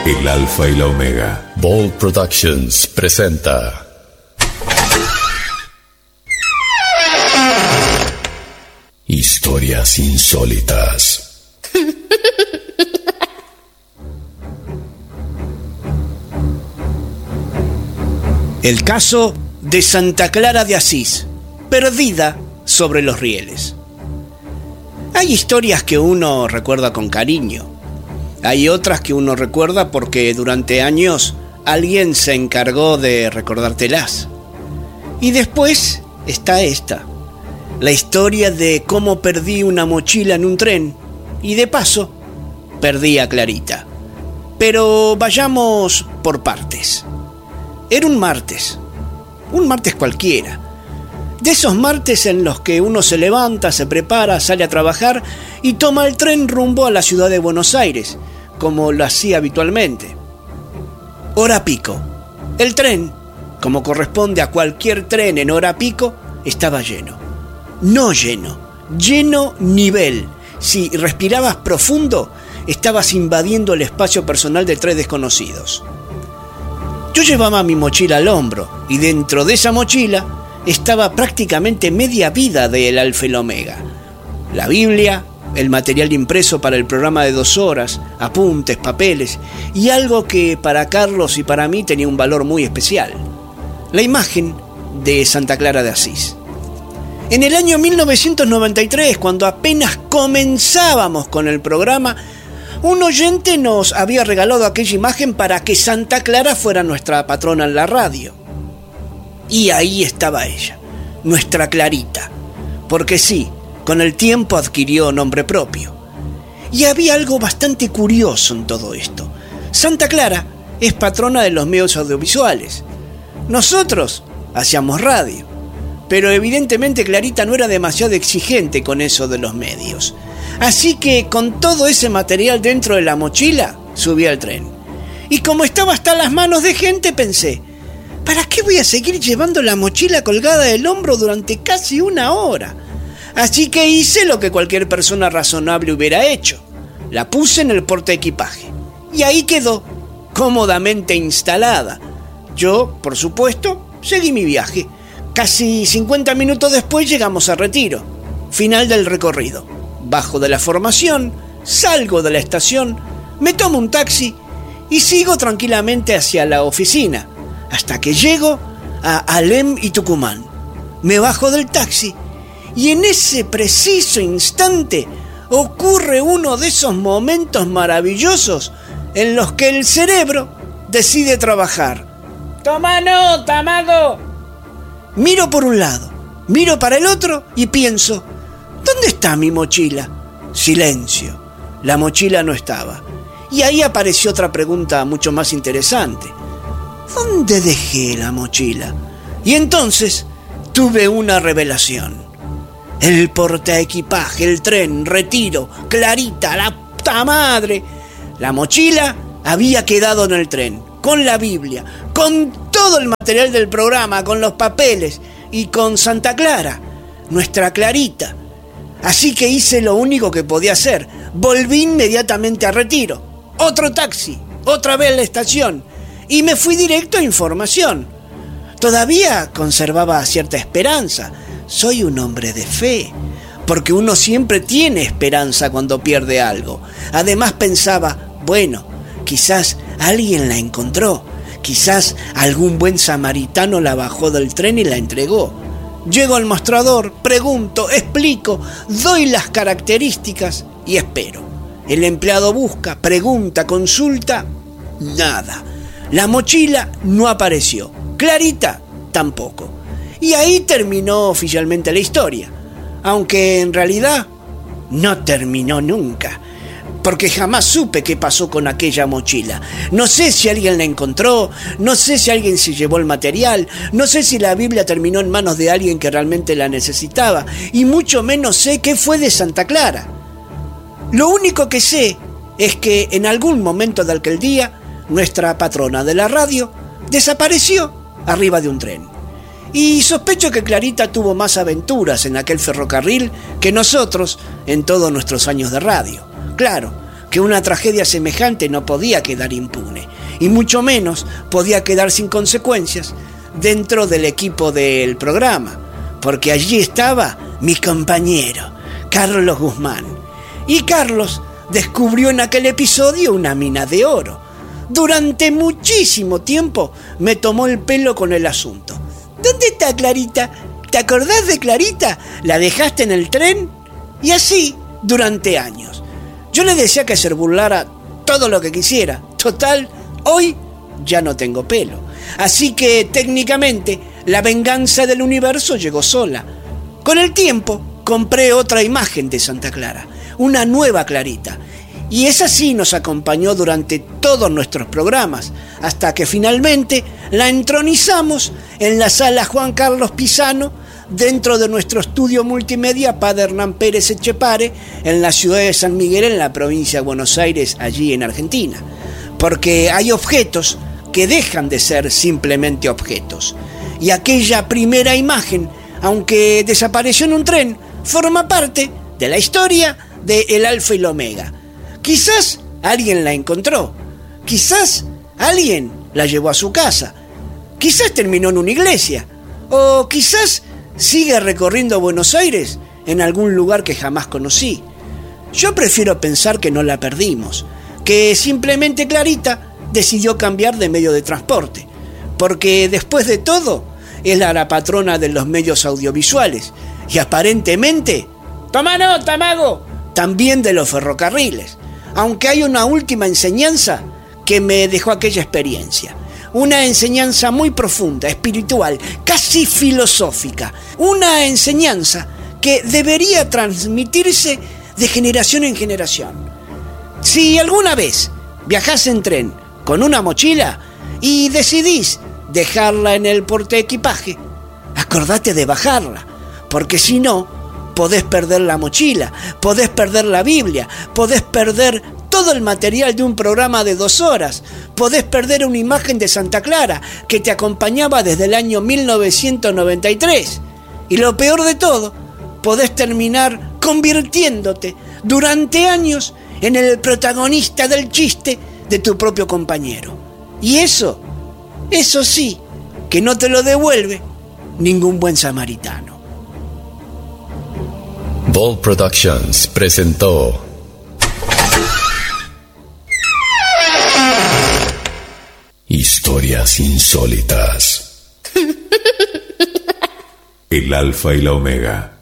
El Alfa y la Omega. Bold Productions presenta Historias insólitas. El caso de Santa Clara de Asís, perdida sobre los rieles. Hay historias que uno recuerda con cariño. Hay otras que uno recuerda porque durante años alguien se encargó de recordártelas. Y después está esta, la historia de cómo perdí una mochila en un tren y de paso perdí a Clarita. Pero vayamos por partes. Era un martes cualquiera. De esos martes en los que uno se levanta, se prepara, sale a trabajar y toma el tren rumbo a la ciudad de Buenos Aires, como lo hacía habitualmente. Hora pico. El tren, como corresponde a cualquier tren en hora pico, estaba lleno. No lleno, lleno nivel. Si respirabas profundo, estabas invadiendo el espacio personal de 3 desconocidos. Yo llevaba mi mochila al hombro y dentro de esa mochila estaba prácticamente media vida de El Alfa y la Omega. La Biblia, el material impreso para el programa de 2 horas, apuntes, papeles y algo que para Carlos y para mí tenía un valor muy especial: la imagen de Santa Clara de Asís. En el año 1993, cuando apenas comenzábamos con el programa, un oyente nos había regalado aquella imagen para que Santa Clara fuera nuestra patrona en la radio. Y ahí estaba ella, nuestra Clarita, porque sí, con el tiempo adquirió nombre propio. Y había algo bastante curioso en todo esto. Santa Clara es patrona de los medios audiovisuales. Nosotros hacíamos radio, pero evidentemente Clarita no era demasiado exigente con eso de los medios. Así que con todo ese material dentro de la mochila, subí al tren. Y como estaba hasta las manos de gente, pensé: ¿para qué voy a seguir llevando la mochila colgada del hombro durante casi 1 hora? Así que hice lo que cualquier persona razonable hubiera hecho. La puse en el portaequipaje. Y ahí quedó, cómodamente instalada. Yo, por supuesto, seguí mi viaje. Casi 50 minutos después llegamos a Retiro. Final del recorrido. Bajo de la formación, salgo de la estación, me tomo un taxi y sigo tranquilamente hacia la oficina, hasta que llego a Alem y Tucumán. Me bajo del taxi y en ese preciso instante ocurre uno de esos momentos maravillosos en los que el cerebro decide trabajar. ¡Toma nota, mago! Miro por un lado, miro para el otro y pienso: ¿dónde está mi mochila? Silencio. La mochila no estaba. Y ahí apareció otra pregunta mucho más interesante: ¿dónde dejé la mochila? Y entonces tuve una revelación. El portaequipaje, el tren, Retiro, Clarita, la puta madre. La mochila había quedado en el tren, con la Biblia, con todo el material del programa, con los papeles y con Santa Clara, nuestra Clarita. Así que hice lo único que podía hacer. Volví inmediatamente a Retiro. Otro taxi, otra vez a la estación. Y me fui directo a Información. Todavía conservaba cierta esperanza. Soy un hombre de fe, porque uno siempre tiene esperanza cuando pierde algo. Además pensaba: bueno, quizás alguien la encontró. Quizás algún buen samaritano la bajó del tren y la entregó. Llego al mostrador, pregunto, explico, doy las características y espero. El empleado busca, pregunta, consulta, nada. La mochila no apareció, Clarita tampoco. Y ahí terminó oficialmente la historia, aunque en realidad no terminó nunca, porque jamás supe qué pasó con aquella mochila. No sé si alguien la encontró, no sé si alguien se llevó el material, no sé si la Biblia terminó en manos de alguien que realmente la necesitaba, y mucho menos sé qué fue de Santa Clara. Lo único que sé es que en algún momento de aquel día, nuestra patrona de la radio desapareció arriba de un tren. Y sospecho que Clarita tuvo más aventuras en aquel ferrocarril que nosotros en todos nuestros años de radio. Claro, que una tragedia semejante no podía quedar impune, y mucho menos podía quedar sin consecuencias dentro del equipo del programa, porque allí estaba mi compañero, Carlos Guzmán. Y Carlos descubrió en aquel episodio una mina de oro. Durante muchísimo tiempo me tomó el pelo con el asunto. ¿Dónde está Clarita? ¿Te acordás de Clarita? ¿La dejaste en el tren? Y así durante años. Yo le decía que se burlara todo lo que quisiera. Total, hoy ya no tengo pelo. Así que técnicamente la venganza del universo llegó sola. Con el tiempo compré otra imagen de Santa Clara, una nueva Clarita. Y esa sí nos acompañó durante todos nuestros programas, hasta que finalmente la entronizamos en la sala Juan Carlos Pisano, dentro de nuestro estudio multimedia Padre Hernán Pérez Etchepare, en la ciudad de San Miguel, en la provincia de Buenos Aires, allí en Argentina. Porque hay objetos que dejan de ser simplemente objetos. Y aquella primera imagen, aunque desapareció en un tren, forma parte de la historia de El Alfa y el Omega. Quizás alguien la encontró, quizás alguien la llevó a su casa, quizás terminó en una iglesia, o quizás sigue recorriendo Buenos Aires en algún lugar que jamás conocí. Yo prefiero pensar que no la perdimos, que simplemente Clarita decidió cambiar de medio de transporte, porque después de todo es la patrona de los medios audiovisuales y aparentemente, toma nota, mago, también de los ferrocarriles. Aunque hay una última enseñanza que me dejó aquella experiencia. Una enseñanza muy profunda, espiritual, casi filosófica. Una enseñanza que debería transmitirse de generación en generación. Si alguna vez viajás en tren con una mochila y decidís dejarla en el portaequipaje, acordate de bajarla, porque si no, podés perder la mochila, podés perder la Biblia, podés perder todo el material de un programa de 2 horas, podés perder una imagen de Santa Clara que te acompañaba desde el año 1993. Y lo peor de todo, podés terminar convirtiéndote durante años en el protagonista del chiste de tu propio compañero. Y eso sí, que no te lo devuelve ningún buen samaritano. Bold Productions presentó Historias insólitas. El Alfa y la Omega.